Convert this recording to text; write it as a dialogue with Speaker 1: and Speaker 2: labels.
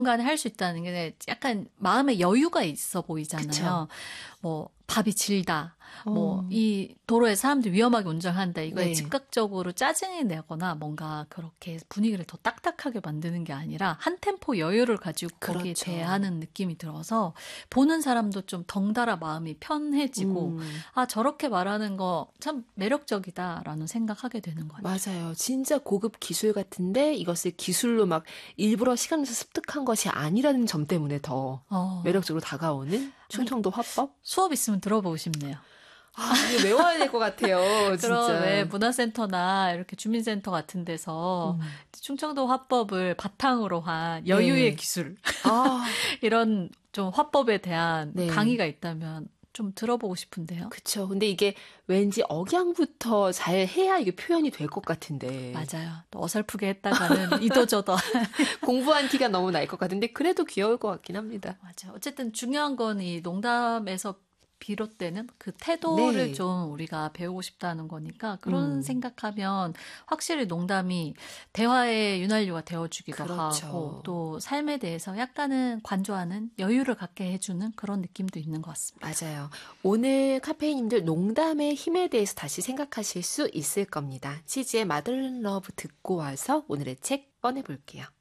Speaker 1: 간에 할 수 있다는 게 약간 마음의 여유가 있어 보이잖아요.
Speaker 2: 그쵸.
Speaker 1: 뭐 밥이 질다. 뭐
Speaker 2: 어.
Speaker 1: 이 도로에 사람들이 위험하게 운전한다. 이거에
Speaker 2: 네.
Speaker 1: 즉각적으로 짜증이 내거나 뭔가 그렇게 분위기를 더 딱딱하게 만드는 게 아니라 한 템포 여유를 가지고 거기에
Speaker 2: 그렇죠.
Speaker 1: 대하는 느낌이 들어서 보는 사람도 좀 덩달아 마음이 편해지고 아 저렇게 말하는 거 참 매력적이다라는 생각하게 되는 것 같아요.
Speaker 2: 맞아요. 진짜 고급 기술 같은데 이것을 기술로 막 일부러 시간 내서 습득한 것이 아니라는 점 때문에 더
Speaker 1: 어,
Speaker 2: 매력적으로 다가오는 충청도 화법?
Speaker 1: 수업 있으면 들어보고 싶네요.
Speaker 2: 아, 이거 외워야 될 것 같아요.
Speaker 1: 그런 왜
Speaker 2: 진짜.
Speaker 1: 문화센터나 이렇게 주민센터 같은 데서
Speaker 2: 음.
Speaker 1: 충청도 화법을 바탕으로 한 여유의
Speaker 2: 네.
Speaker 1: 기술
Speaker 2: 아,
Speaker 1: 이런 좀 화법에 대한
Speaker 2: 네.
Speaker 1: 강의가 있다면 좀 들어보고 싶은데요.
Speaker 2: 그쵸. 근데 이게 왠지 억양부터 잘 해야 이게 표현이 될 것 같은데.
Speaker 1: 맞아요. 또 어설프게 했다가는 이도저도.
Speaker 2: 공부한 티가 너무 날 것 같은데, 그래도 귀여울 것 같긴 합니다.
Speaker 1: 맞아요. 어쨌든 중요한 건 이 농담에서 비롯되는 그 태도를
Speaker 2: 네.
Speaker 1: 좀 우리가 배우고 싶다는 거니까 그런
Speaker 2: 음,
Speaker 1: 생각하면 확실히 농담이 대화의 윤활유가 되어주기도 하고
Speaker 2: 그렇죠.
Speaker 1: 또 삶에 대해서 약간은 관조하는 여유를 갖게 해주는 그런 느낌도 있는 것 같습니다.
Speaker 2: 맞아요. 오늘 카페인님들 농담의 힘에 대해서 다시 생각하실 수 있을 겁니다. 치즈의 마들러브 듣고 와서 오늘의 책 꺼내볼게요.